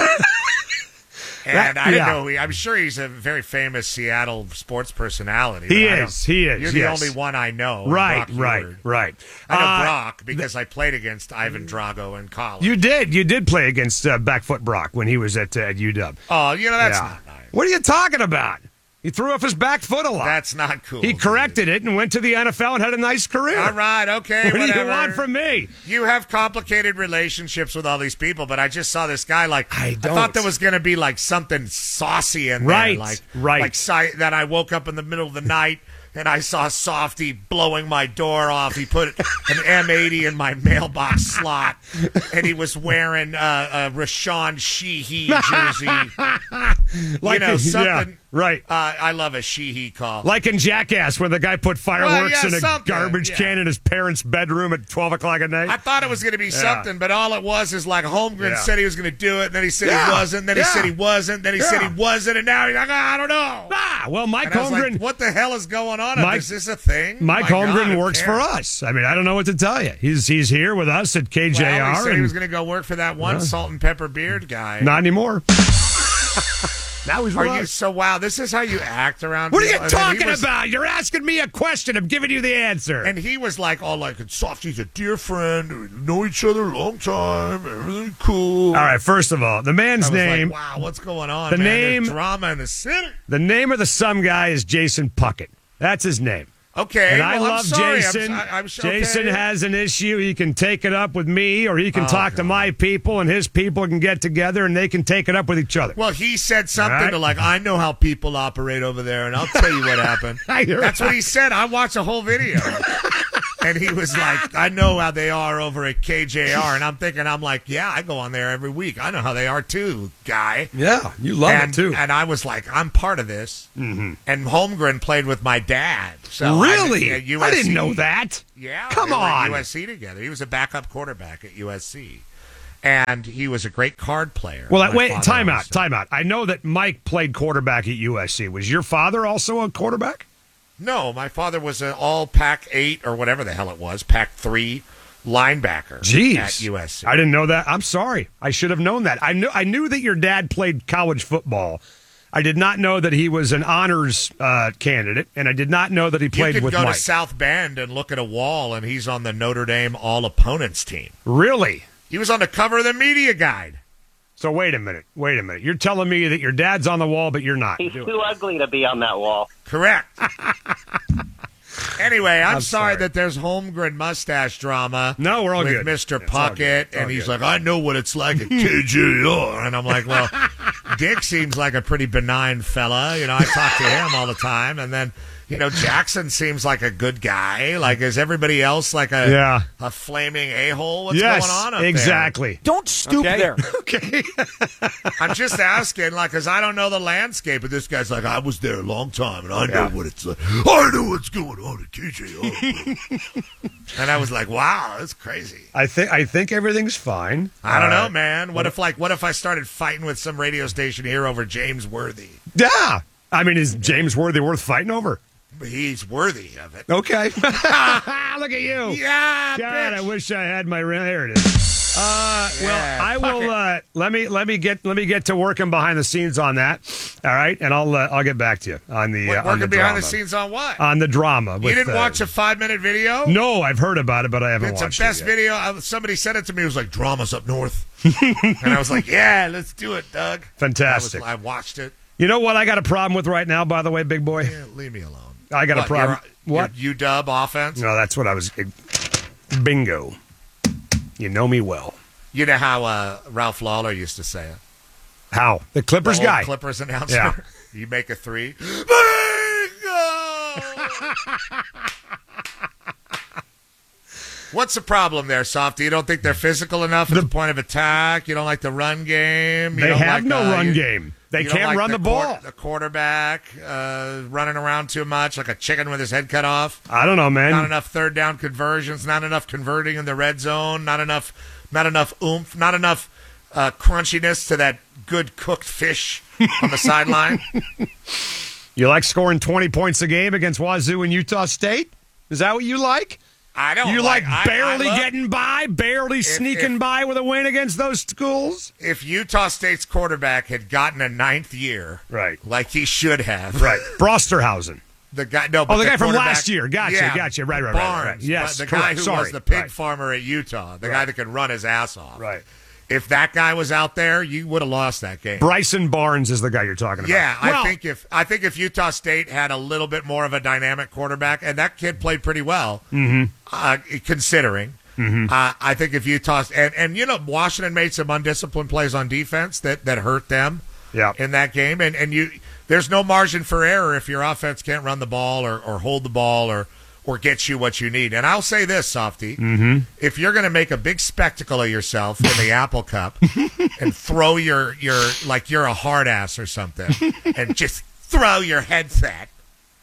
L: And I didn't know. I'm sure he's a very famous Seattle sports personality.
C: He is.
L: You're the only one I know.
C: Right.
L: I know Brock because I played against Ivan Drago in college.
C: You did play against Backfoot Brock when he was at UW.
L: Oh, that's not nice.
C: What are you talking about? He threw off his back foot a lot.
L: That's not cool.
C: He corrected it and went to the NFL and had a nice career.
L: All right, okay,
C: What
L: whatever.
C: do you want from me?
L: You have complicated relationships with all these people, but I just saw this guy
C: I
L: thought there was going to be something saucy in there.
C: Right.
L: That I woke up in the middle of the night and I saw Softy blowing my door off. He put an M80 in my mailbox slot, and he was wearing a Rashawn Sheehy jersey. Something.
C: Yeah, right.
L: I love a Sheehy call.
C: Like in Jackass, where the guy put fireworks in a garbage can in his parents' bedroom at 12 o'clock at night.
L: I thought it was going to be something, but all it was is Holmgren said he was going to do it, and then he said he wasn't, then he said he wasn't, then he said he wasn't, and now he's like, I don't know.
C: Well, Mike
L: and I was
C: Holmgren.
L: what the hell is going on? Is this a thing?
C: Mike Holmgren works for us. I mean, I don't know what to tell you. He's here with us at KJR.
L: Well, he said he was going to go work for that one salt and pepper beard guy.
C: Not anymore. Now he's
L: this is how you act around
C: What
L: people.
C: are you talking about? You're asking me a question. I'm giving you the answer.
L: And he was Softy's a dear friend. We know each other a long time. Everything cool.
C: All right, first of all, the man's name.
L: Wow, what's going on, man? There's drama in the city.
C: The name of the some guy is Jason Puckett. That's his name.
L: Okay,
C: and I
L: I'm
C: love
L: sorry.
C: Jason.
L: I'm okay.
C: Jason has an issue. He can take it up with me, or he can talk to my people, and his people can get together, and they can take it up with each other.
L: Well, he said something to I know how people operate over there, and I'll tell you what happened. That's what he said. I watched the whole video. And he was like, I know how they are over at KJR. And I'm like, yeah, I go on there every week. I know how they are too, guy.
C: Yeah, you love it too.
L: And I was like, I'm part of this. Mm-hmm. And Holmgren played with my dad. So
C: really?
L: I
C: didn't know that.
L: Yeah.
C: Come on.
L: Were at USC together. He was a backup quarterback at USC. And he was a great card player.
C: Well, wait, time out. I know that Mike played quarterback at USC. Was your father also a quarterback?
L: No, my father was an all Pac-8 or whatever the hell it was, Pac-3 linebacker at USC.
C: I didn't know that. I'm sorry. I should have known that. I knew that your dad played college football. I did not know that he was an honors candidate, and I did not know that he played with Mike.
L: You could go to South Bend and look at a wall, and he's on the Notre Dame all-opponents team.
C: Really?
L: He was on the cover of the media guide.
C: So wait a minute. You're telling me that your dad's on the wall, but you're not.
V: He's too ugly to be on that wall.
L: Correct. Anyway, I'm sorry that there's Holmgren mustache drama.
C: No, we're all
L: with
C: good.
L: Mr. Puckett, and he's like, I know what it's like at KJR. And I'm like, well, Dick seems like a pretty benign fella. You know, I talk to him all the time. And then, you know, Jackson seems like a good guy. Like, is everybody else like a flaming a-hole? What's going on up
C: exactly.
L: there?
E: Don't stoop there.
L: Okay. I'm just asking, like, because I don't know the landscape. But this guy's like, I was there a long time, and I know what it's like. I know what's going on at KJR. And I was like, wow, that's crazy.
C: I think everything's fine.
L: I don't know, man. What if I started fighting with some radio station here over James Worthy?
C: Yeah. I mean, is James Worthy worth fighting over?
L: He's worthy of it.
C: Okay. Look at you.
L: Yeah,
C: God,
L: bitch.
C: I wish I had my there it is. Well, I will let me get to working behind the scenes on that. All right, and I'll get back to you on the
L: working behind
C: drama.
L: the scenes on what?
C: On the drama.
L: You didn't watch a 5-minute video?
C: No, I've heard about it, but I haven't watched it.
L: It's the best video. Somebody sent it to me. It was like, drama's up north. And I was like, yeah, let's do it, Doug.
C: Fantastic.
L: I watched it.
C: You know what I got a problem with right now, by the way, big boy?
L: Yeah, leave me alone.
C: I got a problem. What?
L: Your UW offense?
C: No, that's what I was. Bingo. You know me well.
L: You know how Ralph Lawler used to say it?
C: How? The Clippers guy?
L: Clippers announcer.
C: Yeah.
L: You make a 3. Bingo! What's the problem there, Softy? You don't think they're physical enough at the point of attack? You don't like the run game?
C: They have no run game. They can't run the ball.
L: The quarterback running around too much, like a chicken with his head cut off.
C: I don't know, man.
L: Not enough third down conversions. Not enough converting in the red zone. Not enough oomph. Not enough crunchiness to that good cooked fish on the sideline.
C: You like scoring 20 points a game against Wazoo and Utah State? Is that what you like?
L: I don't.
C: You like barely getting by, barely sneaking by with a win against those schools?
L: If Utah State's quarterback had gotten a 9th year,
C: right,
L: like he should have,
C: right, Brosterhausen,
L: the guy, no,
C: the guy from last year, gotcha, right,
L: Barnes,
C: yes,
L: the
C: correct.
L: guy who was the pig farmer at Utah, the guy that could run his ass off,
C: right.
L: If that guy was out there, you would have lost that game.
C: Bryson Barnes is the guy you're talking about.
L: Yeah, I think if Utah State had a little bit more of a dynamic quarterback, and that kid played pretty well, considering. Mm-hmm. I think if Utah and you know Washington made some undisciplined plays on defense that hurt them. In that game, and there's no margin for error if your offense can't run the ball or hold the ball or get you what you need. And I'll say this, Softy.
C: Mm-hmm.
L: If you're going to make a big spectacle of yourself in the Apple Cup and throw your like you're a hard ass or something and just throw your headset.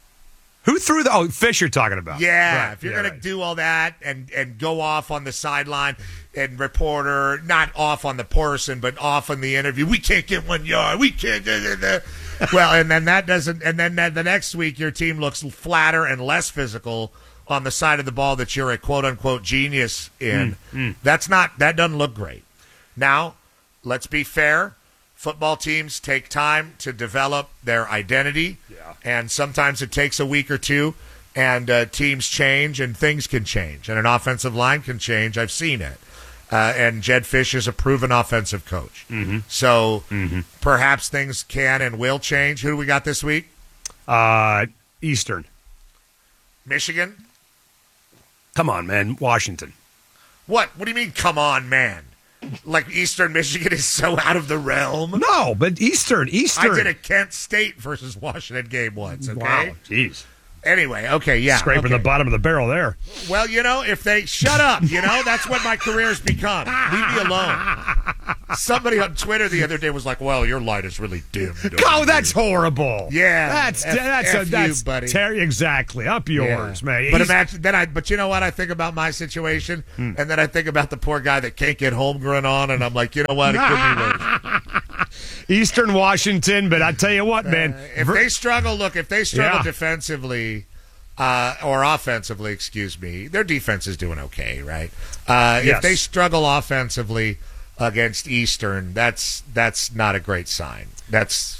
C: Who threw the Fish you're talking about?
L: Yeah, right. If you're going to do all that and go off on the sideline and reporter, not off on the person, but off on the interview, we can't get 1 yard. We can't. Well, and then that doesn't, and then the next week your team looks flatter and less physical on the side of the ball that you're a quote unquote genius in. That doesn't look great. Now, let's be fair. Football teams take time to develop their identity, and sometimes it takes a week or two, and teams change and things can change, and an offensive line can change. I've seen it. And Jed Fish is a proven offensive coach.
C: Mm-hmm.
L: So perhaps things can and will change. Who do we got this week?
C: Eastern.
L: Michigan?
C: Come on, man. Washington.
L: What? What do you mean, come on, man? Like Eastern Michigan is so out of the realm?
C: No, but Eastern.
L: I did a Kent State versus Washington game once, okay?
C: Wow, jeez.
L: Anyway, okay, yeah.
C: Scraping the bottom of the barrel there.
L: Well, if they shut up, that's what my career's become. Leave me alone. Somebody on Twitter the other day was like, "Well, your light is really dim."
C: Oh, that's horrible.
L: Yeah,
C: that's
L: buddy.
C: Exactly up yours, man.
L: But imagine but you know what? I think about my situation, and then I think about the poor guy that can't get Holmgren on, and I'm like, you know what? It could be worse.
C: Eastern Washington, but I tell you what, man.
L: If they struggle defensively or offensively, excuse me, their defense is doing okay, right? If they struggle offensively against Eastern, that's not a great sign. That's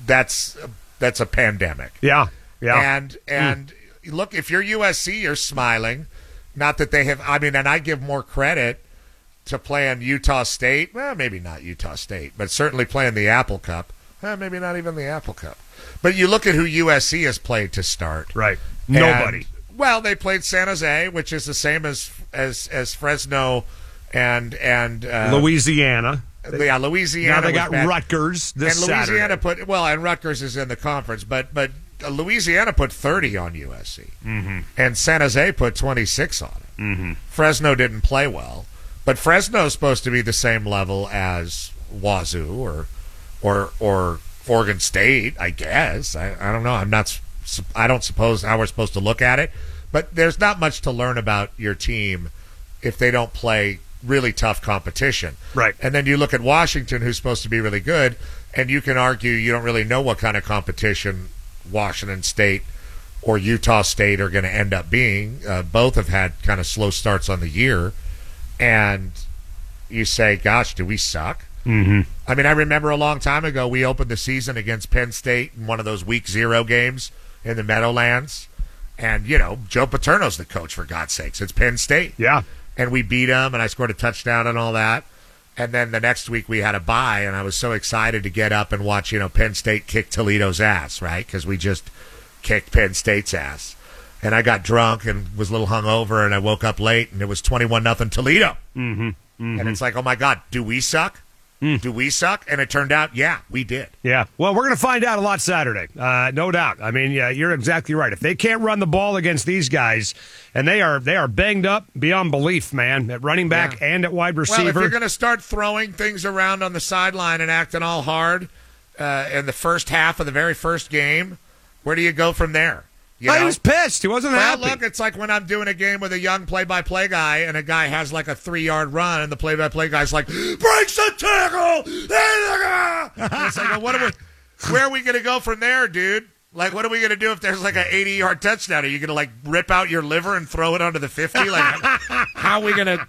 L: a pandemic.
C: Yeah.
L: And look, if you're USC, you're smiling. Not that they have. I mean, and I give more credit to playing Utah State. Well, maybe not Utah State, but certainly playing the Apple Cup. Maybe not even the Apple Cup. But you look at who USC has played to start.
C: Right. Nobody.
L: Well, they played San Jose, which is the same as Fresno and
C: Louisiana.
L: Yeah, Louisiana.
C: Now they got Rutgers this
L: Louisiana
C: Saturday.
L: and Rutgers is in the conference, but Louisiana put 30 on USC, and San Jose put 26 on it. Fresno didn't play well, but Fresno's supposed to be the same level as Wazoo or Oregon State, I guess. I don't know. I don't suppose how we're supposed to look at it, but there's not much to learn about your team if they don't play really tough competition.
C: Right.
L: And then you look at Washington, who's supposed to be really good, and you can argue you don't really know what kind of competition Washington State or Utah State are going to end up being. Both have had kind of slow starts on the year. And you say, gosh, do we suck?
C: Mm-hmm.
L: I mean, I remember a long time ago we opened the season against Penn State in one of those week 0 games in the Meadowlands. And, Joe Paterno's the coach, for God's sakes. It's Penn State.
C: Yeah.
L: And we beat them, and I scored a touchdown and all that. And then the next week we had a bye, and I was so excited to get up and watch, Penn State kick Toledo's ass, right? Because we just kicked Penn State's ass. And I got drunk and was a little hungover, and I woke up late, and it was 21-0 Toledo.
C: Mm-hmm. Mm-hmm.
L: And it's like, oh, my God, do we suck? Do we suck? And it turned out, yeah, we did.
C: Yeah. Well, we're going to find out a lot Saturday. No doubt. I mean, yeah, you're exactly right. If they can't run the ball against these guys, and they are banged up beyond belief, man, at running back and at wide receiver.
L: Well, if you're going to start throwing things around on the sideline and acting all hard in the first half of the very first game, where do you go from there?
C: He was pissed. He wasn't happy.
L: Well, look, it's like when I'm doing a game with a young play-by-play guy, and a guy has like a 3-yard run, and the play-by-play guy's like, breaks the tackle! And it's like, well, where are we going to go from there, dude? Like, what are we going to do if there's like an 80-yard touchdown? Are you going to like rip out your liver and throw it onto the 50? Like, how are we going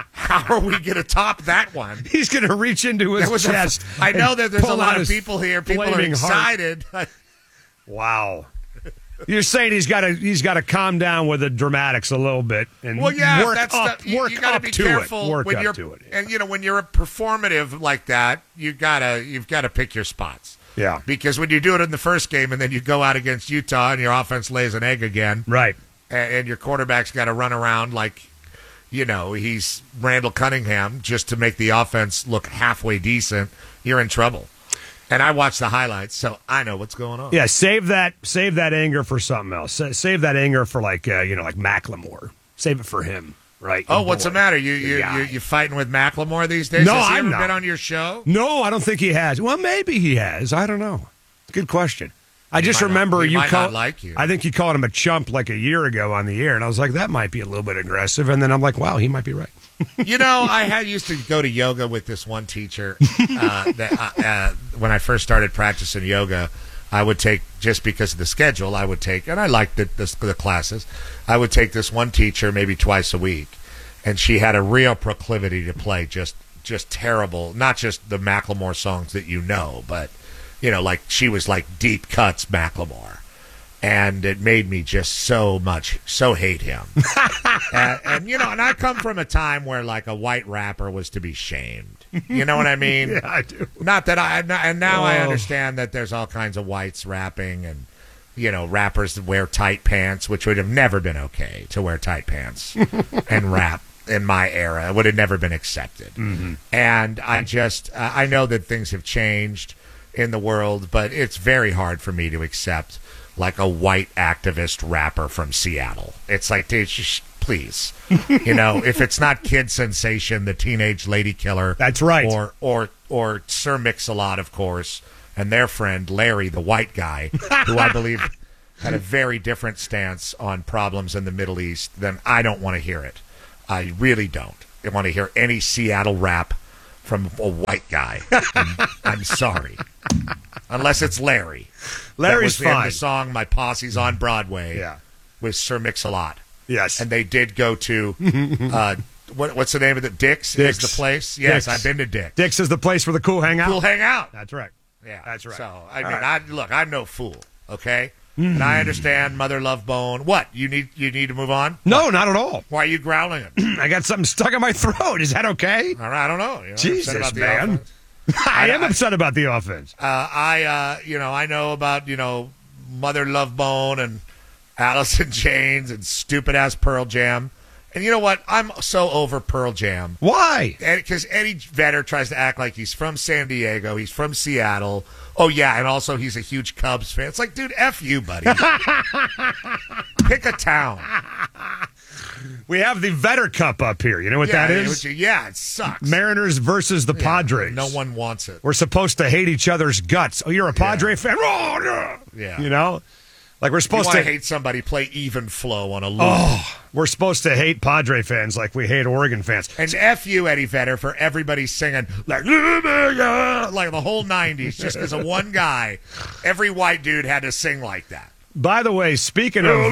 L: to top that one?
C: He's going to reach into his chest.
L: I know that there's a lot of people here. People are excited.
C: Wow. You're saying he's got to calm down with the dramatics a little bit and
L: work
C: you got to
L: be careful when you're and when you're performative like that, you've got to pick your spots.
C: Yeah.
L: Because when you do it in the first game and then you go out against Utah and your offense lays an egg again,
C: right?
L: And your quarterback's got to run around like he's Randall Cunningham just to make the offense look halfway decent, you're in trouble. And I watched the highlights, so I know what's going on.
C: Yeah, save that anger for something else. Save that anger for like Macklemore. Save it for him, right?
L: Oh, what's the matter? You fighting with Macklemore these days?
C: No,
L: Has he
C: I'm
L: ever
C: not.
L: been on your show?
C: No, I don't think he has. Well, maybe he has. I don't know. Good question. I just remember
L: he might not like you.
C: I think you called him a chump like a year ago on the air, and I was like, that might be a little bit aggressive. And then I'm like, wow, he might be right.
L: I used to go to yoga with this one teacher when I first started practicing yoga. I would take, just because of the schedule, and I liked the classes, I would take this one teacher maybe twice a week, and she had a real proclivity to play just terrible, not just the Macklemore songs that but, like she was like deep cuts Macklemore. And it made me just so hate him. And I come from a time where like a white rapper was to be shamed. You know what I mean?
C: Yeah, I do.
L: Not that I understand that there's all kinds of whites rapping rappers that wear tight pants, which would have never been okay to wear tight pants and rap in my era. It would have never been accepted.
C: Mm-hmm.
L: And I know that things have changed in the world, but it's very hard for me to accept like a white activist rapper from Seattle. It's like, dude, please. If it's not Kid Sensation, the Teenage Lady Killer.
C: That's right.
L: Or Sir Mix-a-Lot, of course, and their friend Larry, the white guy, who I believe had a very different stance on problems in the Middle East, then I don't want to hear it. I really don't. I want to hear any Seattle rap from a white guy. I'm sorry. Unless it's Larry.
C: Larry's
L: that was
C: fine.
L: In the song My Posse's on Broadway with Sir Mix-a-Lot.
C: Yes.
L: And they did go to, what's the name of it? Dick's is the place? Yes,
C: Dick's.
L: I've been to Dick's.
C: Dick's is the place for the cool hangout?
L: Cool hangout.
C: That's right.
L: Yeah.
C: That's right.
L: So, I'm no fool, okay? And I understand Mother Love Bone. What? You need to move on?
C: No, not at all.
L: Why are you growling it?
C: I got something stuck in my throat. Is that okay?
L: All right, I don't know.
C: Jesus, man. I am upset about the offense.
L: I know about, Mother Love Bone and Alice in Chains and stupid-ass Pearl Jam. And you know what? I'm so over Pearl Jam.
C: Why?
L: Because Eddie Vedder tries to act like he's from San Diego. He's from Seattle. Oh, yeah, and also he's a huge Cubs fan. It's like, dude, F you, buddy. Pick a town.
C: We have the Vedder Cup up here. You know what that is?
L: Yeah, it sucks.
C: Mariners versus the Padres.
L: No one wants it.
C: We're supposed to hate each other's guts. Oh, you're a Padre fan? Oh,
L: yeah.
C: Like we're supposed
L: to
C: to
L: hate somebody, play even flow on a loop.
C: Oh, we're supposed to hate Padre fans like we hate Oregon fans.
L: And F you, Eddie Vedder, for everybody singing like the whole 90s just because of one guy. Every white dude had to sing like that.
C: By the way, speaking of...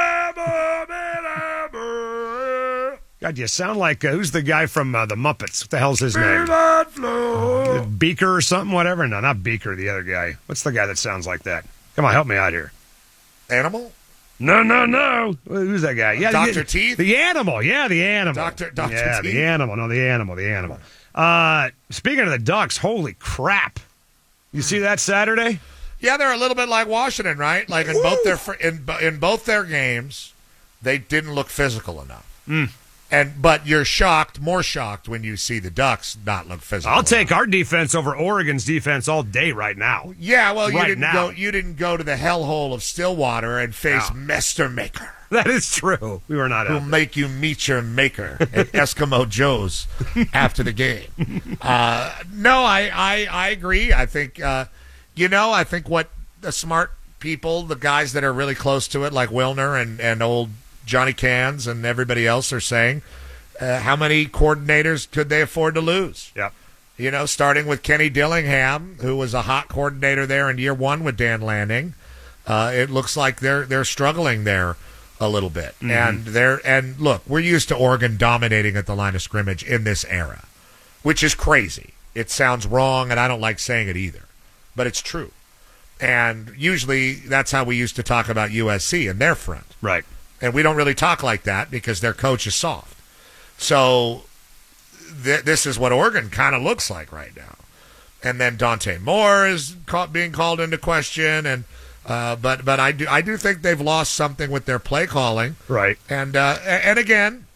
C: God, you sound like... who's the guy from the Muppets? What the hell's his name? Beaker or something, whatever? No, not Beaker, the other guy. What's the guy that sounds like that? Come on, help me out here.
L: Animal?
C: No. Who's that guy? Yeah,
L: Dr. Teeth?
C: The animal. Yeah, the animal.
L: Dr.
C: Yeah,
L: Teeth?
C: the animal. No, the animal. Speaking of the Ducks, holy crap. You see that Saturday?
L: Yeah, they're a little bit like Washington, right? Like in both their games, they didn't look physical enough. But you're more shocked when you see the Ducks not look physical.
C: I'll take our defense over Oregon's defense all day right now.
L: Yeah, well, you didn't go to the hellhole of Stillwater and face Mester Maker.
C: That is true. We were not.
L: Who'll make you meet your maker at Eskimo Joe's after the game. No, I agree. I think I think what the smart people, the guys that are really close to it, like Wilner and old Johnny Cans and everybody else are saying, how many coordinators could they afford to lose?
C: Yep.
L: Starting with Kenny Dillingham, who was a hot coordinator there in year one with Dan Lanning. It looks like they're struggling there a little bit. And look, we're used to Oregon dominating at the line of scrimmage in this era, which is crazy. It sounds wrong, and I don't like saying it either, but it's true. And usually that's how we used to talk about USC and their front.
C: Right.
L: And we don't really talk like that because their coach is soft. So this is what Oregon kind of looks like right now. And then Dante Moore is being called into question, and but I do think they've lost something with their play calling.
C: Right.
L: And again,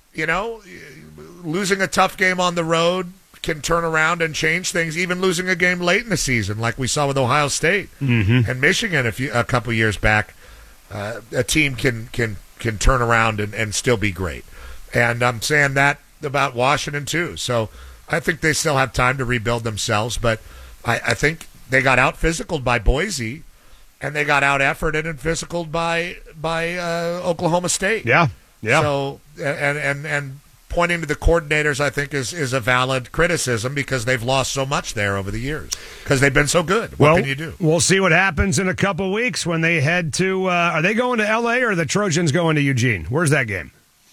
L: losing a tough game on the road can turn around and change things. Even losing a game late in the season, like we saw with Ohio State and Michigan a couple years back. A team can turn around and still be great. And I'm saying that about Washington, too. So I think they still have time to rebuild themselves. But I think they got out-physicaled by Boise, and they got out-efforted and physicaled by Oklahoma State.
C: Yeah.
L: So, and pointing to the coordinators, I think, is a valid criticism because they've lost so much there over the years because they've been so good. What can you do?
C: We'll see what happens in a couple weeks when they head to are they going to L.A. or are the Trojans going to Eugene? Where's that game?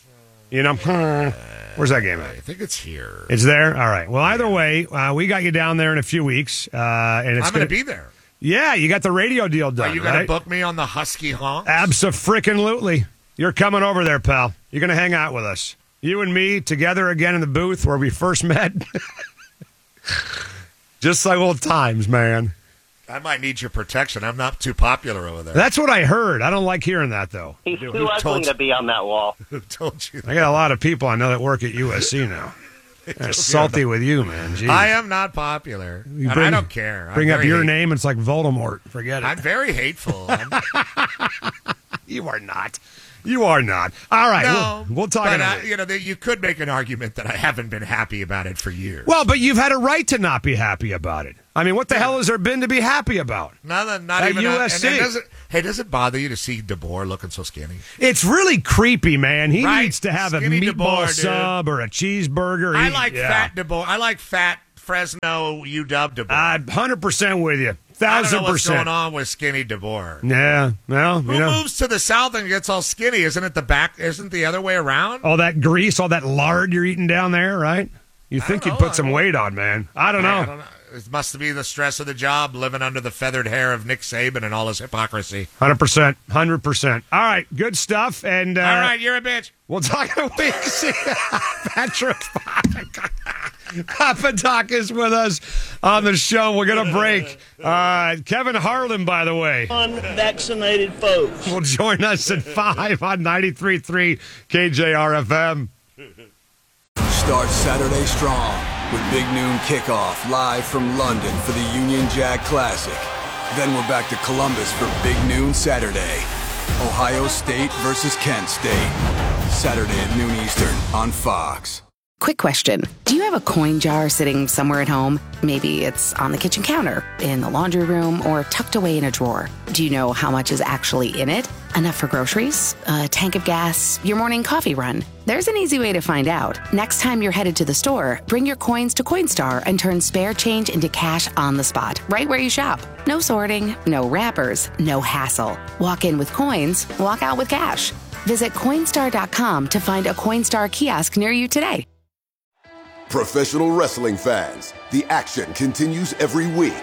C: Where's that game at?
L: I think it's here.
C: It's there? All right. Well, either way, we got you down there in a few weeks. And it's
L: I'm going to be there.
C: Yeah, you got the radio deal done.
L: Are you going to book me on the Husky Honks?
C: Abso-frickin-lutely. You're coming over there, pal. You're going to hang out with us. You and me together again in the booth where we first met. Just like old times, man.
L: I might need your protection. I'm not too popular over there.
C: That's what I heard. I don't like hearing that, though.
V: He's too ugly to be on that wall.
L: Who told you that?
C: I got a lot of people I know that work at USC now. They're salty with you, man. Jeez.
L: I am not popular. And I don't care.
C: Bring up your name, it's like Voldemort. Forget it.
L: I'm very hateful.
C: You are not. You are not. All right,
L: no,
C: we'll talk about it.
L: You could make an argument that I haven't been happy about it for years.
C: Well, but you've had a right to not be happy about it. I mean, what the hell has there been to be happy about?
L: Not
C: at
L: even
C: USC.
L: Does it bother you to see DeBoer looking so skinny?
C: It's really creepy, man. He needs to have
L: Skinny
C: a meatball
L: DeBoer,
C: sub or a cheeseburger.
L: I like fat DeBoer. I like fat Fresno UW DeBoer.
C: I'm 100% with you. 1,000%.
L: I don't know what's going on with skinny DeBoer.
C: Yeah, well,
L: Who moves to the south and gets all skinny? Isn't it Isn't the other way around?
C: All that grease, all that lard you're eating down there, right? You think you'd put some weight on, man. I don't know.
L: It must be the stress of the job, living under the feathered hair of Nick Saban and all his hypocrisy.
C: 100%. 100%. All right, good stuff. And
L: all right, you're a bitch.
C: We'll talk in a week. See Patrick Papadoc is with us on the show. We're going to break. Kevin Harlan, by the way.
E: Unvaccinated folks.
C: Will join us at 5 on 93.3 KJRFM.
H: Start Saturday strong with Big Noon Kickoff live from London for the Union Jack Classic. Then we're back to Columbus for Big Noon Saturday. Ohio State versus Kent State. Saturday at noon Eastern on Fox.
I: Quick question. Do you have a coin jar sitting somewhere at home? Maybe it's on the kitchen counter, in the laundry room, or tucked away in a drawer. Do you know how much is actually in it? Enough for groceries? A tank of gas? Your morning coffee run? There's an easy way to find out. Next time you're headed to the store, bring your coins to Coinstar and turn spare change into cash on the spot, right where you shop. No sorting, no wrappers, no hassle. Walk in with coins, walk out with cash. Visit Coinstar.com to find a Coinstar kiosk near you today.
F: Professional wrestling fans, the action continues every week.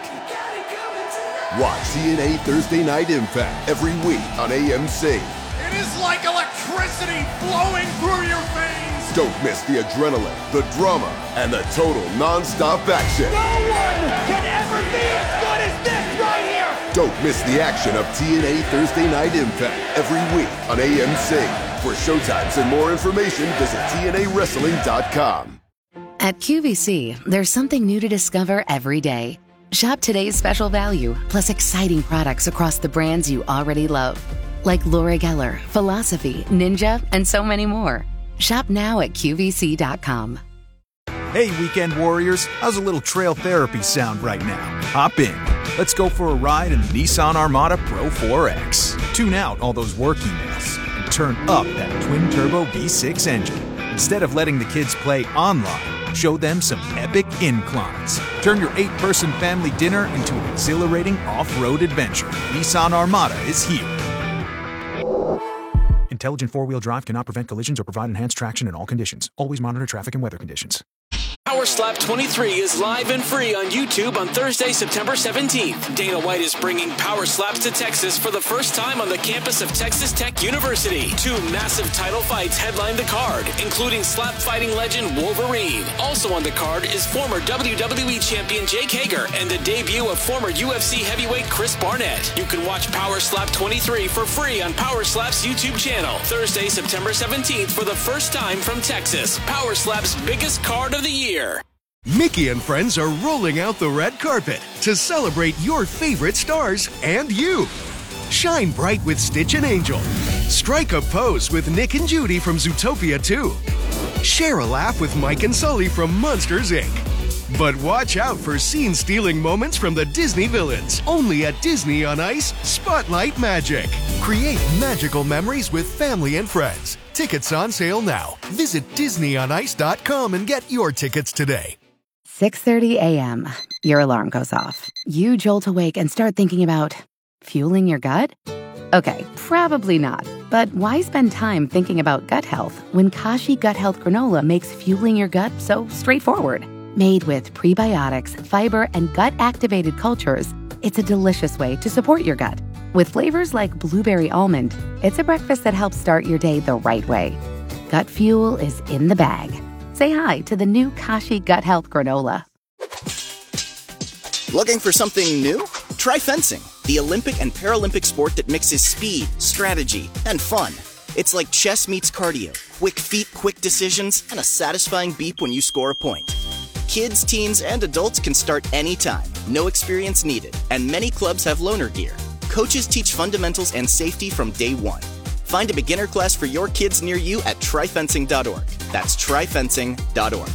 F: Watch TNA Thursday Night Impact every week on AMC.
O: It is like electricity flowing through your veins.
F: Don't miss the adrenaline, the drama, and the total non-stop action.
O: No one can ever be as good as this right here.
F: Don't miss the action of TNA Thursday Night Impact every week on AMC. For showtimes and more information, visit TNAWrestling.com.
I: At QVC, there's something new to discover every day. Shop today's special value, plus exciting products across the brands you already love. Like Laura Geller, Philosophy, Ninja, and so many more. Shop now at QVC.com.
P: Hey, weekend warriors, how's a little trail therapy sound right now? Hop in. Let's go for a ride in the Nissan Armada Pro 4X. Tune out all those work emails and turn up that twin-turbo V6 engine. Instead of letting the kids play online, show them some epic inclines. Turn your 8-person family dinner into an exhilarating off-road adventure. Nissan Armada is here. Intelligent four-wheel drive cannot prevent collisions or provide enhanced traction in all conditions. Always monitor traffic and weather conditions.
X: Power Slap 23 is live and free on YouTube on Thursday, September 17th. Dana White is bringing Power Slaps to Texas for the first time on the campus of Texas Tech University. 2 massive title fights headline the card, including slap fighting legend Wolverine. Also on the card is former WWE champion Jake Hager and the debut of former UFC heavyweight Chris Barnett. You can watch Power Slap 23 for free on Power Slap's YouTube channel. Thursday, September 17th for the first time from Texas. Power Slap's biggest card of the year.
N: Mickey and friends are rolling out the red carpet to celebrate your favorite stars and you. Shine bright with Stitch and Angel. Strike a pose with Nick and Judy from Zootopia 2. Share a laugh with Mike and Sully from Monsters, Inc. But watch out for scene-stealing moments from the Disney villains. Only at Disney on Ice Spotlight Magic. Create magical memories with family and friends. Tickets on sale now. Visit DisneyOnIce.com and get your tickets today.
I: 6:30 a.m. Your alarm goes off. You jolt awake and start thinking about fueling your gut? Okay, probably not. But why spend time thinking about gut health when Kashi Gut Health Granola makes fueling your gut so straightforward? Made with prebiotics, fiber, and gut-activated cultures, it's a delicious way to support your gut. With flavors like blueberry almond, it's a breakfast that helps start your day the right way. Gut fuel is in the bag. Say hi to the new Kashi Gut Health Granola.
R: Looking for something new?
B: Try fencing, the Olympic and Paralympic sport that mixes speed, strategy, and fun. It's like chess meets cardio. Quick feet, quick decisions, and a satisfying beep when you score a point. Kids, teens, and adults can start anytime. No experience needed. And many clubs have loaner gear. Coaches teach fundamentals and safety from day one. Find a beginner class for your kids near you at tryfencing.org. That's tryfencing.org.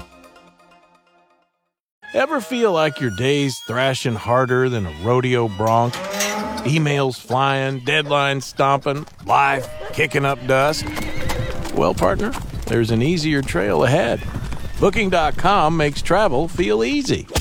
R: Ever feel like your day's thrashing harder than a rodeo bronc? Emails flying, deadlines stomping, life kicking up dust? Well, partner, there's an easier trail ahead. Booking.com makes travel feel easy.